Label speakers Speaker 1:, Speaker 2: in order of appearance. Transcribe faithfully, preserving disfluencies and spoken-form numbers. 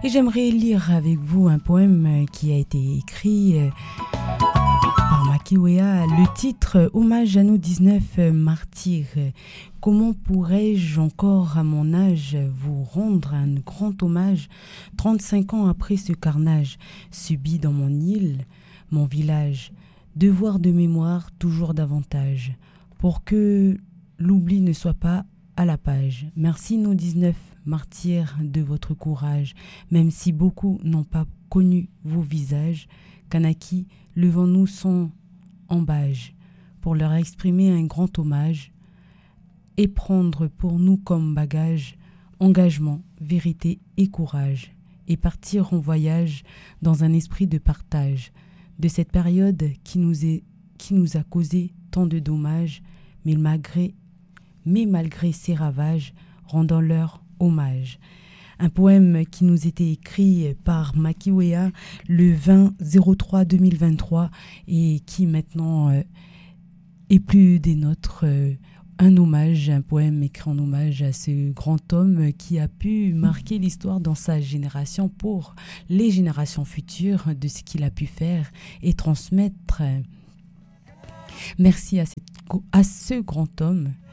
Speaker 1: Et j'aimerais lire avec vous un poème qui a été écrit par Makiwea. Le titre « Hommage à nos dix-neuf martyrs ». Comment pourrais-je encore à mon âge vous rendre un grand hommage trente-cinq ans après ce carnage subi dans mon île, mon village. Devoir de mémoire toujours davantage pour que l'oubli ne soit pas à la page. Merci nos dix-neuf martyrs de votre courage, même si beaucoup n'ont pas connu vos visages. Kanaki, levons-nous sans embâge pour leur exprimer un grand hommage et prendre pour nous comme bagage engagement, vérité et courage et partir en voyage dans un esprit de partage de cette période qui nous, est, qui nous a causé tant de dommages, mais malgré, mais malgré ces ravages, rendons-leur hommage. Un poème qui nous était écrit par Makiwea le vingt zéro trois deux mille vingt-trois et qui maintenant euh, est plus des nôtres. Euh, un hommage, un poème écrit en hommage à ce grand homme qui a pu marquer l'histoire dans sa génération pour les générations futures de ce qu'il a pu faire et transmettre. Merci à, cette, à ce grand homme